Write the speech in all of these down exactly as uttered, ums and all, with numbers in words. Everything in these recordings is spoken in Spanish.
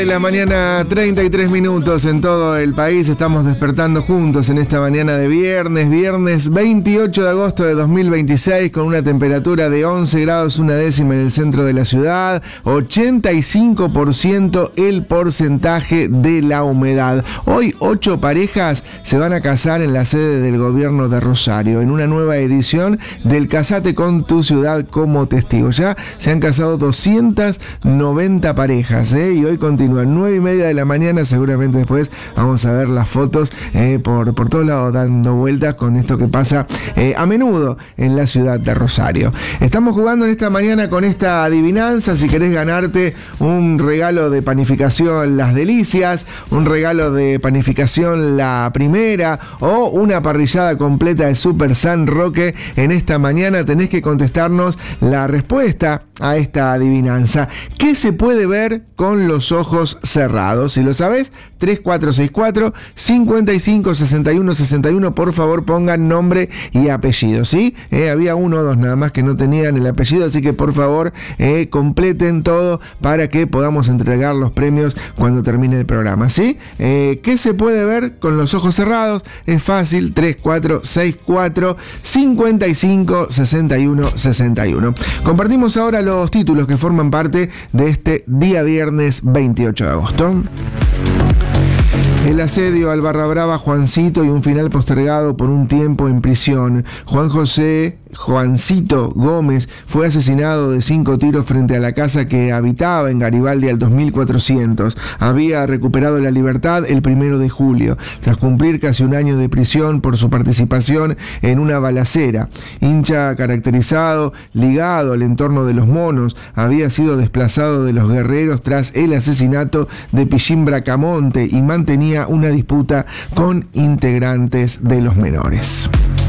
En la mañana, treinta y tres minutos en todo el país. Estamos despertando juntos en esta mañana de viernes, viernes veintiocho de agosto de dos mil veintiséis, con una temperatura de once grados una décima en el centro de la ciudad, ochenta y cinco por ciento el porcentaje de la humedad. Hoy ocho parejas se van a casar en la sede del gobierno de Rosario, en una nueva edición del Casate con tu ciudad como testigo. Ya se han casado doscientas noventa parejas, ¿eh? Y hoy continúa nueve y media de la mañana. Seguramente después vamos a ver las fotos eh, por, por todos lados dando vueltas con esto que pasa eh, a menudo en la ciudad de Rosario. Estamos jugando en esta mañana con esta adivinanza. Si querés ganarte un regalo de panificación Las Delicias, un regalo de panificación La Primera o una parrillada completa de Super San Roque, en esta mañana tenés que contestarnos la respuesta a esta adivinanza. ¿Qué se puede ver con los ojos cerrados? Si lo sabés, tres cuatro seis cuatro, cinco cinco, seis uno, seis uno, por favor pongan nombre y apellido, ¿sí? Eh, había uno o dos nada más que no tenían el apellido, así que por favor eh, completen todo para que podamos entregar los premios cuando termine el programa, ¿sí? Eh, ¿Qué se puede ver con los ojos cerrados? Es fácil, tres cuatro seis cuatro, cinco cinco, seis uno, seis uno. Compartimos ahora los títulos que forman parte de este día viernes veintiocho de agosto. El asedio al Barra Brava Juancito y un final postergado por un tiempo en prisión. Juan José Juancito Gómez fue asesinado de cinco tiros frente a la casa que habitaba en Garibaldi al dos mil cuatrocientos. Había recuperado la libertad el primero de julio, tras cumplir casi un año de prisión por su participación en una balacera. Hincha caracterizado, ligado al entorno de los monos, había sido desplazado de los guerreros tras el asesinato de Pichín Bracamonte y mantenía una disputa con integrantes de los menores.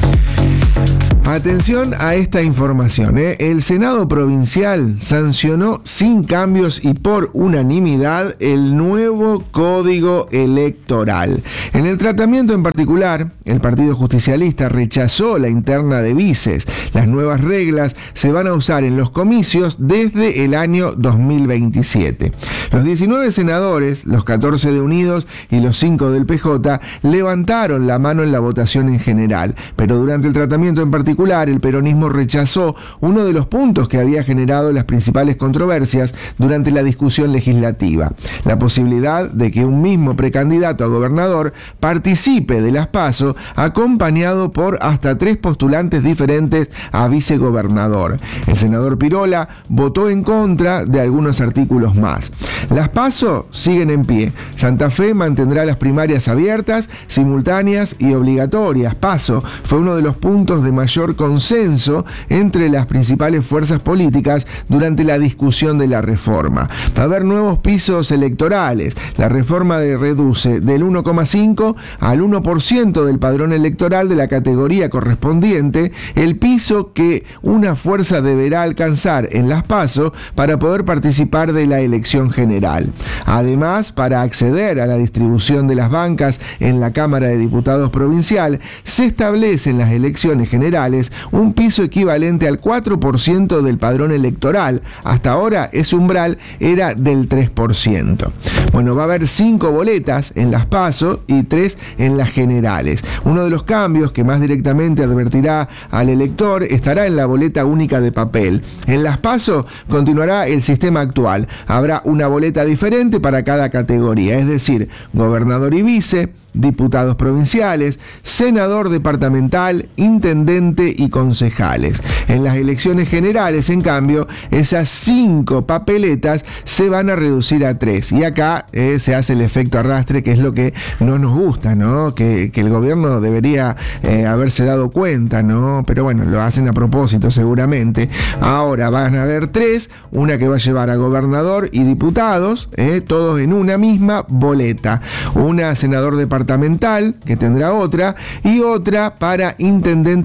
Atención a esta información, ¿eh? El Senado Provincial sancionó sin cambios y por unanimidad el nuevo Código Electoral. En el tratamiento en particular, el Partido Justicialista rechazó la interna de vices. Las nuevas reglas se van a usar en los comicios desde el año dos mil veintisiete. Los diecinueve senadores, los catorce de Unidos y los cinco del P J, levantaron la mano en la votación en general, pero durante el tratamiento en particular, el peronismo rechazó uno de los puntos que había generado las principales controversias durante la discusión legislativa: la posibilidad de que un mismo precandidato a gobernador participe de las PASO acompañado por hasta tres postulantes diferentes a vicegobernador. El senador Pirola votó en contra de algunos artículos más. Las PASO siguen en pie. Santa Fe mantendrá las primarias abiertas, simultáneas y obligatorias. PASO fue uno de los puntos de mayor consenso entre las principales fuerzas políticas durante la discusión de la reforma. Va a haber nuevos pisos electorales. La reforma de reduce del uno coma cinco al uno por ciento del padrón electoral de la categoría correspondiente, el piso que una fuerza deberá alcanzar en las PASO para poder participar de la elección general. Además, para acceder a la distribución de las bancas en la Cámara de Diputados Provincial, se establece en las elecciones generales un piso equivalente al cuatro por ciento del padrón electoral. Hasta ahora ese umbral era del tres por ciento. Bueno, va a haber cinco boletas en las PASO y tres en las generales. Uno de los cambios que más directamente advertirá al elector estará en la boleta única de papel. En las PASO continuará el sistema actual. Habrá una boleta diferente para cada categoría, es decir, gobernador y vice, diputados provinciales, senador departamental, intendente y concejales. En las elecciones generales, en cambio, esas cinco papeletas se van a reducir a tres. Y acá eh, se hace el efecto arrastre, que es lo que no nos gusta, ¿no? Que, que el gobierno debería eh, haberse dado cuenta, ¿no? Pero bueno, lo hacen a propósito seguramente. Ahora van a haber tres, una que va a llevar a gobernador y diputados, eh, todos en una misma boleta. Una senador departamental, que tendrá otra, y otra para intendente y concejal,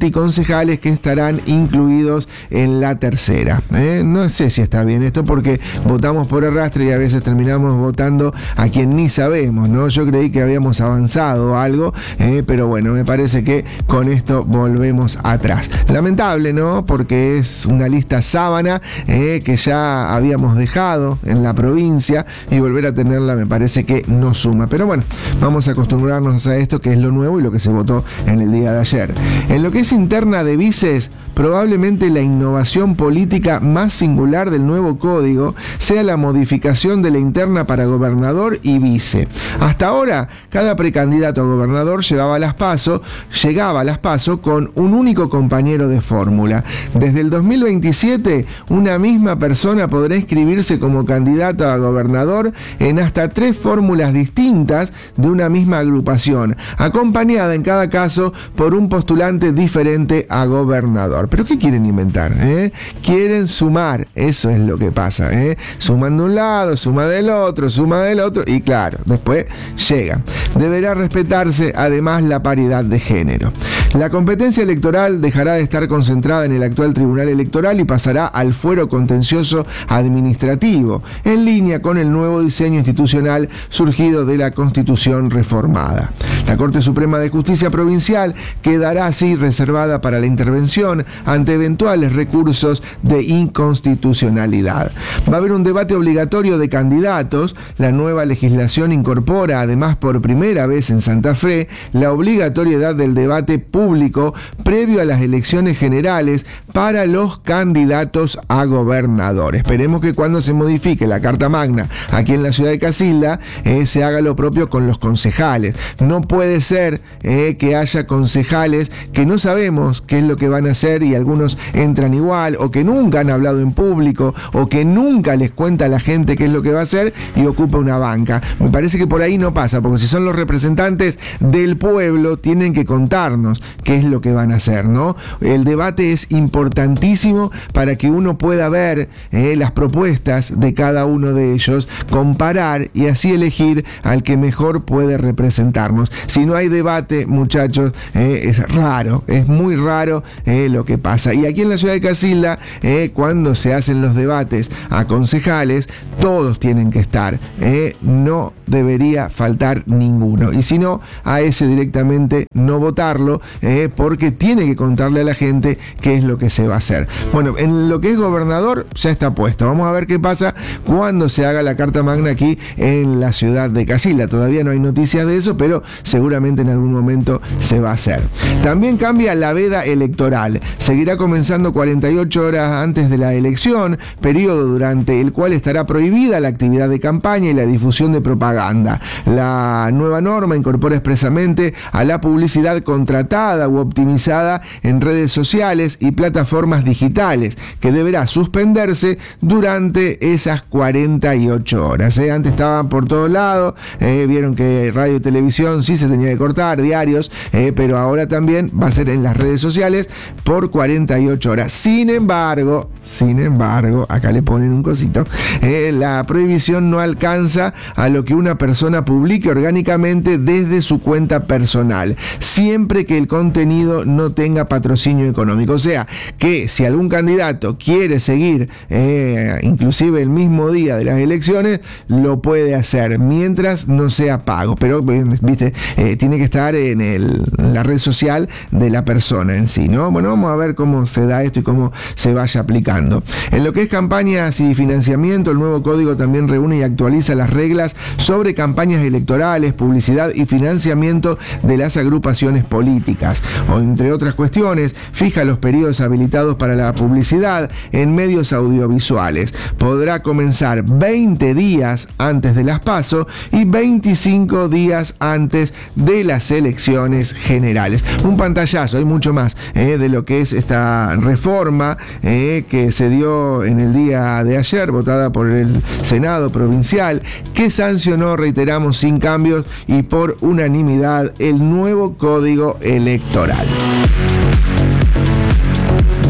concejales que estarán incluidos en la tercera. ¿eh? No sé si está bien esto porque votamos por arrastre y a veces terminamos votando a quien ni sabemos, ¿no? Yo creí que habíamos avanzado algo, eh, pero bueno, me parece que con esto volvemos atrás. Lamentable, ¿no? Porque es una lista sábana eh, que ya habíamos dejado en la provincia y volver a tenerla me parece que no suma. Pero bueno, vamos a acostumbrarnos a esto, que es lo nuevo y lo que se votó en el día de ayer. En lo que es interna de vices, probablemente la innovación política más singular del nuevo código sea la modificación de la interna para gobernador y vice. Hasta ahora, cada precandidato a gobernador llevaba las PASO, llegaba a las PASO con un único compañero de fórmula. Desde el dos mil veintisiete, una misma persona podrá inscribirse como candidato a gobernador en hasta tres fórmulas distintas de una misma agrupación, acompañada en cada caso por un postulante diferente a gobernador. ¿Pero qué quieren inventar? ¿Eh? Quieren sumar, eso es lo que pasa. ¿eh? Suman de un lado, suma del otro, suma del otro, y claro, después llega. Deberá respetarse además la paridad de género. La competencia electoral dejará de estar concentrada en el actual Tribunal Electoral y pasará al fuero contencioso administrativo, en línea con el nuevo diseño institucional surgido de la Constitución reformada. La Corte Suprema de Justicia Provincial quedará así reservada para la intervención ante eventuales recursos de inconstitucionalidad. Va a haber un debate obligatorio de candidatos. La nueva legislación incorpora, además por primera vez en Santa Fe, la obligatoriedad del debate público previo a las elecciones generales para los candidatos a gobernador. Esperemos que cuando se modifique la Carta Magna aquí en la ciudad de Casilda, eh, se haga lo propio con los concejales. No puede ser eh, que haya concejales que no sabemos qué es lo que van a hacer y algunos entran igual, o que nunca han hablado en público, o que nunca les cuenta a la gente qué es lo que va a hacer y ocupa una banca. Me parece que por ahí no pasa, porque si son los representantes del pueblo, tienen que contarnos qué es lo que van a hacer, ¿no? El debate es importantísimo para que uno pueda ver eh, las propuestas de cada uno de ellos, comparar y así elegir al que mejor puede representarnos. Si no hay debate, muchachos, eh, es raro, es muy raro eh, lo que pasa. Y aquí en la ciudad de Casilda, eh, cuando se hacen los debates a concejales, todos tienen que estar, eh, no debería faltar ninguno. Y si no, a ese directamente no votarlo, eh, porque tiene que contarle a la gente qué es lo que se va a hacer. Bueno, en lo que es gobernador ya está puesto. Vamos a ver qué pasa cuando se haga la Carta Magna aquí en la ciudad de Casilda. Todavía no hay noticias de eso, pero seguramente en algún momento se va a hacer. También cambia la veda electoral. Seguirá comenzando cuarenta y ocho horas antes de la elección, periodo durante el cual estará prohibida la actividad de campaña y la difusión de propaganda. La nueva norma incorpora expresamente a la publicidad contratada u optimizada en redes sociales y plataformas digitales, que deberá suspenderse durante esas cuarenta y ocho horas. ¿eh? Antes estaban por todos lados, eh, vieron que radio y televisión sí se tenía que cortar, diarios, eh, pero ahora también va a ser en las redes sociales por cuarenta y ocho horas. Sin embargo, sin embargo, acá le ponen un cosito, eh, la prohibición no alcanza a lo que una persona publique orgánicamente desde su cuenta personal, siempre que el contenido no tenga patrocinio económico. O sea, que si algún candidato quiere seguir, eh, inclusive el mismo día de las elecciones, lo puede hacer, mientras no sea pago. Pero, viste, eh, tiene que estar en, el, en la red social de la persona en sí, ¿no? Bueno, vamos a ver cómo se da esto y cómo se vaya aplicando. En lo que es campañas y financiamiento, el nuevo código también reúne y actualiza las reglas sobre campañas electorales, publicidad y financiamiento de las agrupaciones políticas. O, entre otras cuestiones, fija los periodos habilitados para la publicidad en medios audiovisuales. Podrá comenzar veinte días antes de las PASO y veinticinco días antes de las elecciones generales. Un pantallazo, hay mucho más eh, de lo que es esta reforma eh, que se dio en el día de ayer, votada por el Senado provincial, que sancionó, reiteramos, sin cambios y por unanimidad el nuevo código electoral.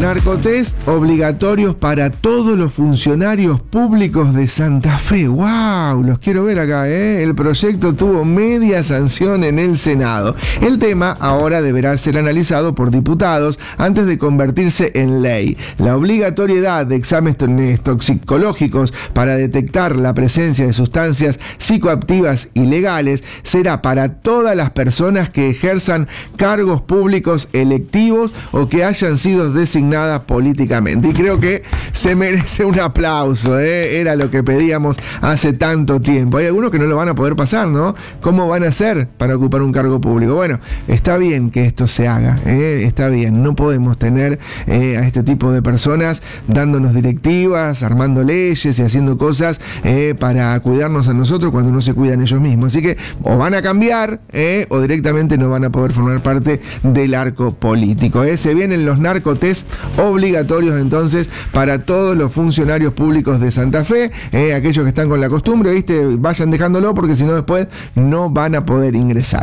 Narcotest obligatorios para todos los funcionarios públicos de Santa Fe. ¡Wow! Los quiero ver acá, ¿eh? El proyecto tuvo media sanción en el Senado. El tema ahora deberá ser analizado por diputados antes de convertirse en ley. La obligatoriedad de exámenes toxicológicos para detectar la presencia de sustancias psicoactivas ilegales será para todas las personas que ejerzan cargos públicos electivos o que hayan sido designadas políticamente. Y creo que se merece un aplauso, ¿eh? Era lo que pedíamos hace tanto tiempo. Hay algunos que no lo van a poder pasar, ¿no? ¿Cómo van a hacer para ocupar un cargo público? Bueno, está bien que esto se haga, ¿eh? Está bien. No podemos tener eh, a este tipo de personas dándonos directivas, armando leyes y haciendo cosas eh, para cuidarnos a nosotros cuando no se cuidan ellos mismos. Así que o van a cambiar eh, o directamente no van a poder formar parte del arco político. ¿eh? Se vienen los narcotest obligatorios entonces para todos los funcionarios públicos de Santa Fe, eh, aquellos que están con la costumbre, ¿viste? Vayan dejándolo porque si no después no van a poder ingresar.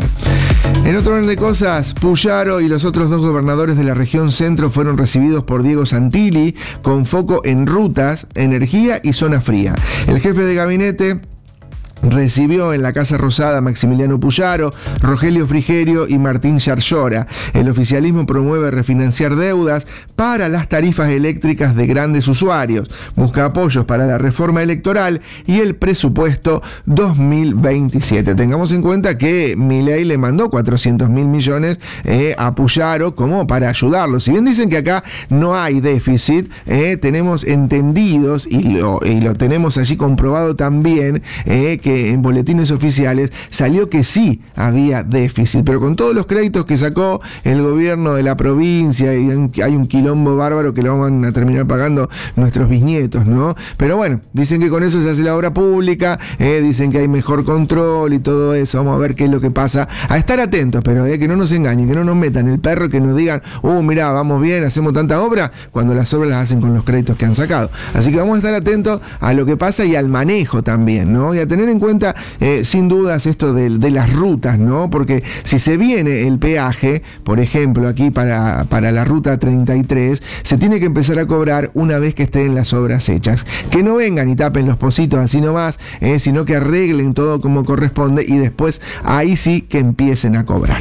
En otro orden de cosas, Puyaro y los otros dos gobernadores de la región centro fueron recibidos por Diego Santilli con foco en rutas, energía y zona fría. El jefe de gabinete recibió en la Casa Rosada a Maximiliano Puyaro, Rogelio Frigerio y Martín Yarlora. El oficialismo promueve refinanciar deudas para las tarifas eléctricas de grandes usuarios, busca apoyos para la reforma electoral y el presupuesto dos mil veintisiete. Tengamos en cuenta que Milei le mandó cuatrocientos mil millones eh, a Puyaro como para ayudarlo. Si bien dicen que acá no hay déficit, eh, tenemos entendidos y lo, y lo tenemos allí comprobado también, eh, que en boletines oficiales salió que sí había déficit, pero con todos los créditos que sacó el gobierno de la provincia, y hay un quilombo bárbaro que lo van a terminar pagando nuestros bisnietos, ¿no? Pero bueno, dicen que con eso se hace la obra pública, eh, dicen que hay mejor control y todo eso. Vamos a ver qué es lo que pasa. A estar atentos, pero eh, que no nos engañen, que no nos metan el perro, que nos digan, uh, mirá, vamos bien, hacemos tanta obra, cuando las obras las hacen con los créditos que han sacado. Así que vamos a estar atentos a lo que pasa y al manejo también, ¿no? Y a tener en cuenta, eh, sin dudas, esto de, de las rutas, ¿no? Porque si se viene el peaje, por ejemplo, aquí para, para la ruta treinta y tres, se tiene que empezar a cobrar una vez que estén las obras hechas. Que no vengan y tapen los pocitos así nomás, eh, sino que arreglen todo como corresponde y después ahí sí que empiecen a cobrar.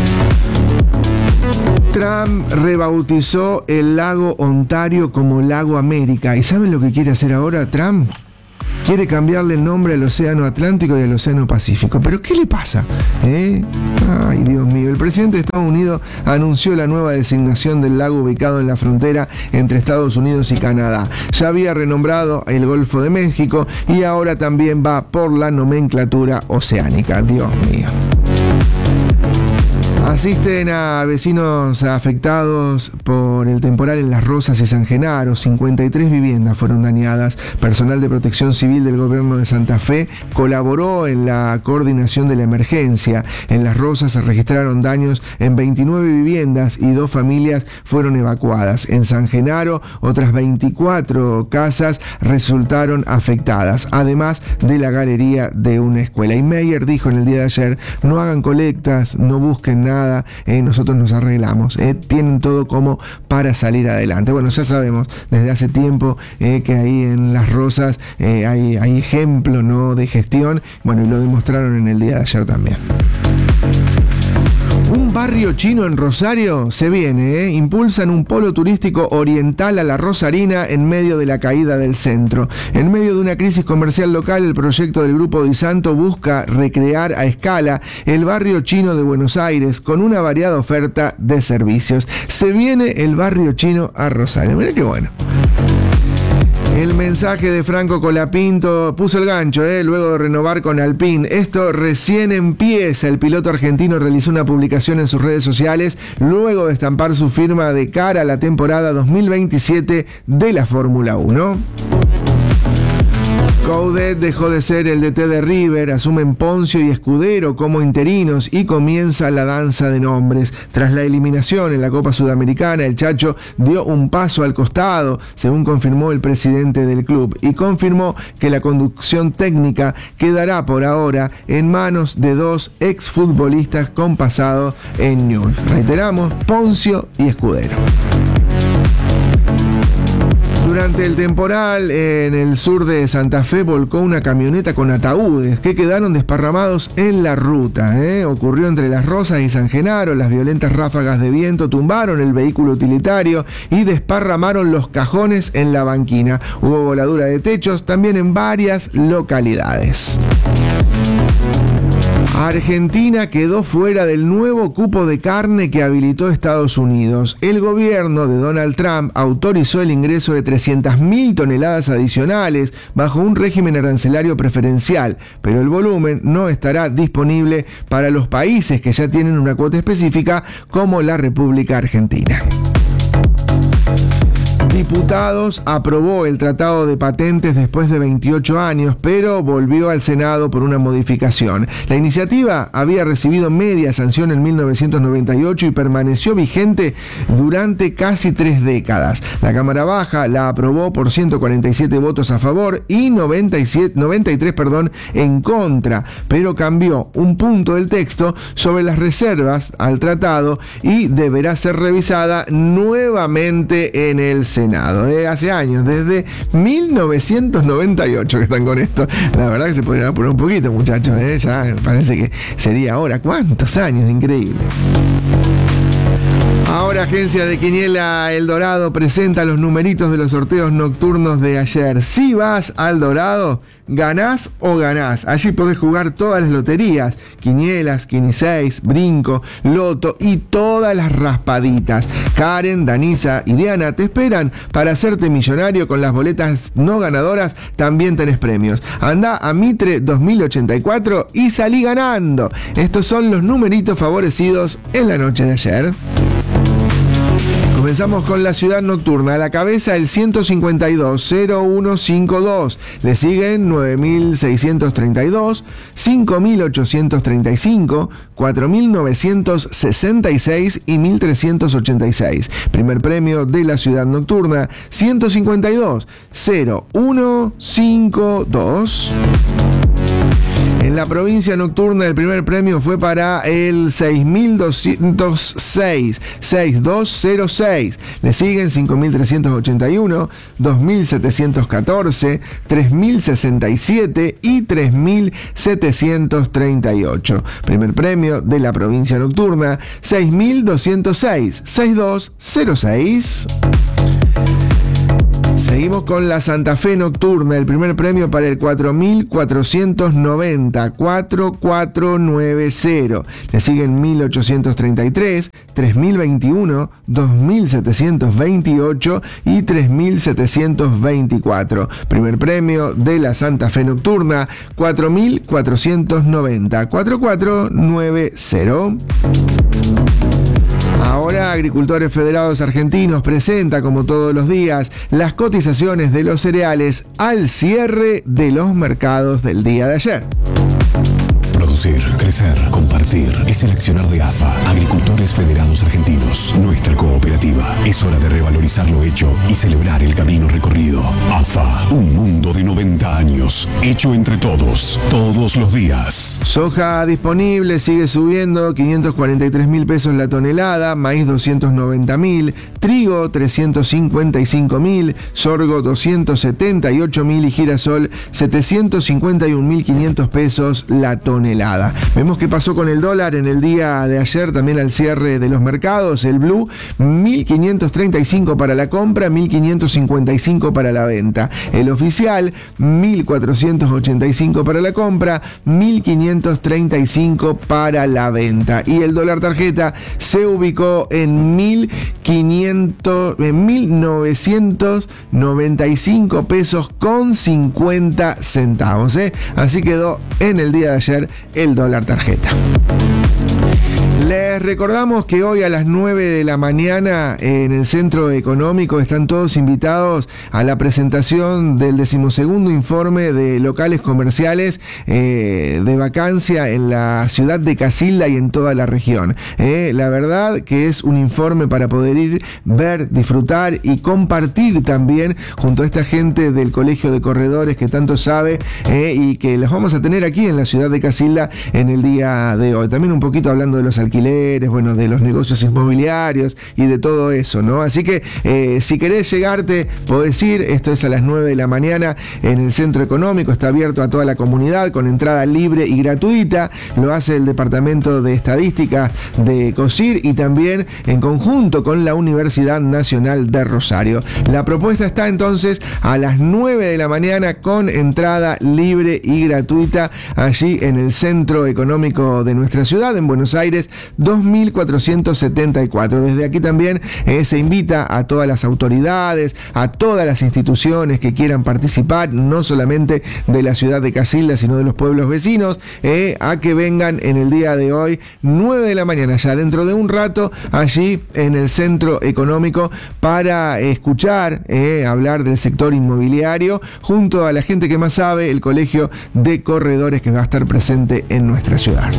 Trump rebautizó el lago Ontario como Lago América. ¿Y saben lo que quiere hacer ahora Trump? Quiere cambiarle el nombre al Océano Atlántico y al Océano Pacífico. ¿Pero qué le pasa? ¿Eh? Ay, Dios mío. El presidente de Estados Unidos anunció la nueva designación del lago ubicado en la frontera entre Estados Unidos y Canadá. Ya había renombrado el Golfo de México y ahora también va por la nomenclatura oceánica. Dios mío. Asisten a vecinos afectados por el temporal en Las Rosas y San Genaro. cincuenta y tres viviendas fueron dañadas. Personal de Protección Civil del gobierno de Santa Fe colaboró en la coordinación de la emergencia. En Las Rosas se registraron daños en veintinueve viviendas y dos familias fueron evacuadas. En San Genaro, otras veinticuatro casas resultaron afectadas, además de la galería de una escuela. Y Meyer dijo en el día de ayer, no hagan colectas, no busquen nada. Nada, eh, nosotros nos arreglamos, eh, tienen todo como para salir adelante. Bueno, ya sabemos desde hace tiempo eh, que ahí en Las Rosas eh, hay, hay ejemplo, ¿no?, de gestión, bueno, y lo demostraron en el día de ayer también. Un barrio chino en Rosario se viene, ¿eh? Impulsan un polo turístico oriental a la Rosarina en medio de la caída del centro. En medio de una crisis comercial local, el proyecto del Grupo Di Santo busca recrear a escala el barrio chino de Buenos Aires con una variada oferta de servicios. Se viene el barrio chino a Rosario. Mirá qué bueno. El mensaje de Franco Colapinto puso el gancho, eh, luego de renovar con Alpine. Esto recién empieza. El piloto argentino realizó una publicación en sus redes sociales luego de estampar su firma de cara a la temporada dos mil veintisiete de la Fórmula uno. Coudet dejó de ser el D T de River, asumen Poncio y Escudero como interinos y comienza la danza de nombres. Tras la eliminación en la Copa Sudamericana, el Chacho dio un paso al costado, según confirmó el presidente del club, y confirmó que la conducción técnica quedará por ahora en manos de dos exfutbolistas con pasado en Newell's. Reiteramos, Poncio y Escudero. Durante el temporal en el sur de Santa Fe volcó una camioneta con ataúdes que quedaron desparramados en la ruta. ¿eh? Ocurrió entre Las Rosas y San Genaro. Las violentas ráfagas de viento tumbaron el vehículo utilitario y desparramaron los cajones en la banquina. Hubo voladura de techos también en varias localidades. Argentina quedó fuera del nuevo cupo de carne que habilitó Estados Unidos. El gobierno de Donald Trump autorizó el ingreso de trescientas mil toneladas adicionales bajo un régimen arancelario preferencial, pero el volumen no estará disponible para los países que ya tienen una cuota específica, como la República Argentina. Diputados aprobó el Tratado de Patentes después de veintiocho años, pero volvió al Senado por una modificación. La iniciativa había recibido media sanción en mil novecientos noventa y ocho y permaneció vigente durante casi tres décadas. La Cámara Baja la aprobó por ciento cuarenta y siete votos a favor y noventa y siete, noventa y tres perdón, en contra, pero cambió un punto del texto sobre las reservas al tratado y deberá ser revisada nuevamente en el Senado. Senado, eh, hace años, desde mil novecientos noventa y ocho que están con esto. La verdad que se podrían apurar un poquito, muchachos, eh, ya me parece que sería ahora. ¿Cuántos años? Increíble. Ahora Agencia de Quiniela El Dorado presenta los numeritos de los sorteos nocturnos de ayer. Si vas al Dorado, ganás o ganás. Allí podés jugar todas las loterías, quinielas, quiniseis, brinco, loto y todas las raspaditas. Karen, Danisa y Diana te esperan para hacerte millonario con las boletas no ganadoras. También tenés premios. Andá a Mitre dos mil ochenta y cuatro y salí ganando. Estos son los numeritos favorecidos en la noche de ayer. Comenzamos con la ciudad nocturna. A la cabeza el ciento cincuenta y dos, cero uno cinco dos. Le siguen nueve mil seiscientos treinta y dos, cinco mil ochocientos treinta y cinco, cuatro mil novecientos sesenta y seis y mil trescientos ochenta y seis. Primer premio de la ciudad nocturna, ciento cincuenta y dos, cero uno cinco dos. En la provincia nocturna el primer premio fue para el seis mil doscientos seis, seis mil doscientos seis. Le siguen cinco mil trescientos ochenta y uno, dos mil setecientos catorce, tres mil sesenta y siete y tres mil setecientos treinta y ocho. Primer premio de la provincia nocturna, seis mil doscientos seis, seis mil doscientos seis. Seguimos con la Santa Fe nocturna, el primer premio para el cuatro mil cuatrocientos noventa, cuatro mil cuatrocientos noventa. Le siguen mil ochocientos treinta y tres, tres mil veintiuno, dos mil setecientos veintiocho y tres mil setecientos veinticuatro. Primer premio de la Santa Fe nocturna, cuatro mil cuatrocientos noventa, cuatro mil cuatrocientos noventa. Ahora Agricultores Federados Argentinos presenta, como todos los días, las cotizaciones de los cereales al cierre de los mercados del día de ayer. Producir, crecer, compartir. Es el accionar de A F A, Agricultores Federados Argentinos. Nuestra cooperativa. Es hora de revalorizar lo hecho y celebrar el camino recorrido. A F A, un mundo de noventa años. Hecho entre todos, todos los días. Soja disponible sigue subiendo, quinientos cuarenta y tres mil pesos la tonelada, maíz doscientos noventa mil, trigo trescientos cincuenta y cinco mil, sorgo doscientos setenta y ocho mil y girasol setecientos cincuenta y un mil quinientos pesos la tonelada. Vemos qué pasó con el dólar en el día de ayer, también al cierre de los mercados. El blue, mil quinientos treinta y cinco para la compra, mil quinientos cincuenta y cinco para la venta. El oficial, mil cuatrocientos ochenta y cinco para la compra, mil quinientos treinta y cinco para la venta. Y el dólar tarjeta se ubicó en mil quinientos, en mil novecientos noventa y cinco pesos con cincuenta centavos. ¿eh? Así quedó en el día de ayer el dólar tarjeta. Les recordamos que hoy a las nueve de la mañana en el Centro Económico están todos invitados a la presentación del decimosegundo informe de locales comerciales eh, de vacancia en la ciudad de Casilda y en toda la región. Eh, la verdad que es un informe para poder ir, ver, disfrutar y compartir también junto a esta gente del Colegio de Corredores que tanto sabe eh, y que los vamos a tener aquí en la ciudad de Casilda en el día de hoy. También un poquito hablando de los alquileres alquileres, bueno, de los negocios inmobiliarios y de todo eso, ¿no? Así que eh, si querés llegarte, podés ir. Esto es a las nueve de la mañana en el Centro Económico. Está abierto a toda la comunidad con entrada libre y gratuita. Lo hace el Departamento de Estadística de COSIR y también en conjunto con la Universidad Nacional de Rosario. La propuesta está entonces a las nueve de la mañana con entrada libre y gratuita allí en el Centro Económico de nuestra ciudad, en Buenos Aires, dos mil cuatrocientos setenta y cuatro. Desde aquí también eh, se invita a todas las autoridades, a todas las instituciones que quieran participar, no solamente de la ciudad de Casilda, sino de los pueblos vecinos, eh, a que vengan en el día de hoy, nueve de la mañana, ya dentro de un rato, allí en el Centro Económico, para escuchar, eh, hablar del sector inmobiliario, junto a la gente que más sabe, el Colegio de Corredores que va a estar presente en nuestra ciudad.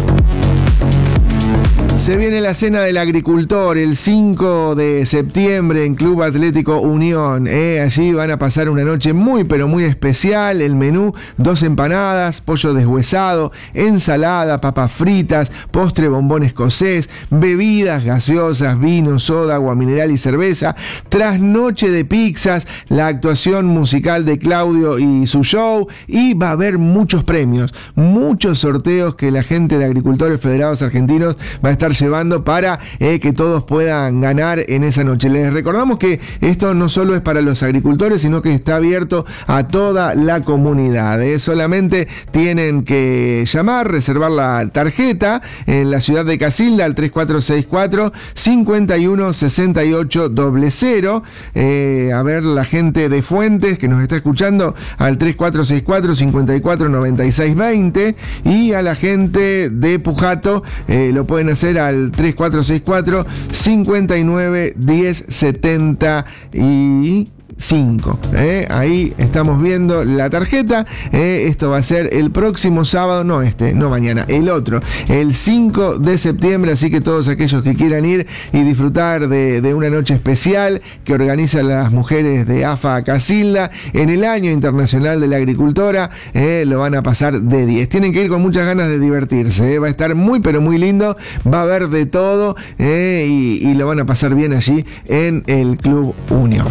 Se viene la Cena del Agricultor el cinco de septiembre en Club Atlético Unión. Eh, allí van a pasar una noche muy pero muy especial. El menú, dos empanadas, pollo deshuesado, ensalada, papas fritas, postre bombón escocés, bebidas gaseosas, vino, soda, agua mineral y cerveza, trasnoche de pizzas, la actuación musical de Claudio y su show, y va a haber muchos premios, muchos sorteos que la gente de Agricultores Federados Argentinos va a estar llevando para eh, que todos puedan ganar en esa noche. Les recordamos que esto no solo es para los agricultores, sino que está abierto a toda la comunidad. Eh. Solamente tienen que llamar, reservar la tarjeta en la ciudad de Casilda al tres cuatro seis cuatro, cinco uno seis ocho cero cero. Eh, a ver, la gente de Fuentes que nos está escuchando al tres cuatro seis cuatro, cinco cuatro nueve seis dos cero, y a la gente de Pujato eh, lo pueden hacer al tres cuatro seis cuatro, cinco nueve uno cero siete y cinco. ¿eh? Ahí estamos viendo la tarjeta. ¿eh? Esto va a ser el próximo sábado, no este, no mañana, el otro, el cinco de septiembre. Así que todos aquellos que quieran ir y disfrutar de, de una noche especial que organizan las mujeres de AFA Casilda en el Año Internacional de la Agricultora, ¿eh? lo van a pasar de diez. Tienen que ir con muchas ganas de divertirse. ¿eh? Va a estar muy pero muy lindo. Va a haber de todo ¿eh? y, y lo van a pasar bien allí en el Club Unión.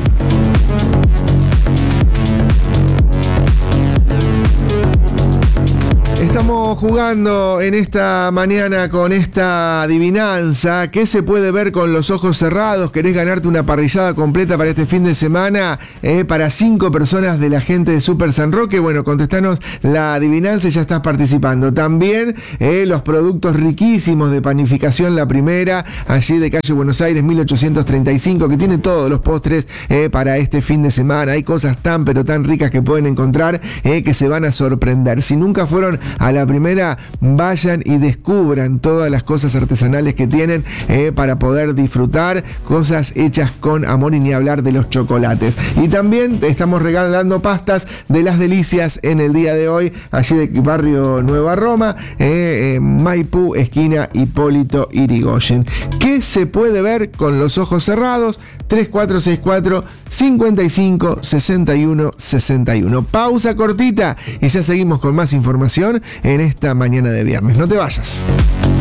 Estamos jugando en esta mañana con esta adivinanza. ¿Qué se puede ver con los ojos cerrados? ¿Querés ganarte una parrillada completa para este fin de semana? Eh, para cinco personas de la gente de Super San Roque. Bueno, contestanos la adivinanza y ya estás participando. También eh, los productos riquísimos de Panificación La Primera, allí de calle Buenos Aires mil ochocientos treinta y cinco, que tiene todos los postres eh, para este fin de semana. Hay cosas tan pero tan ricas que pueden encontrar eh, que se van a sorprender. Si nunca fueron a La Primera, vayan y descubran todas las cosas artesanales que tienen eh, para poder disfrutar, cosas hechas con amor, y ni hablar de los chocolates. Y también estamos regalando pastas de Las Delicias en el día de hoy, allí de Barrio Nueva Roma, eh, eh, Maipú, esquina Hipólito Yrigoyen. ¿Qué se puede ver con los ojos cerrados? tres cuatro seis cuatro, cinco cinco, seis uno seis uno. Pausa cortita y ya seguimos con más información en esta mañana de viernes. No te vayas.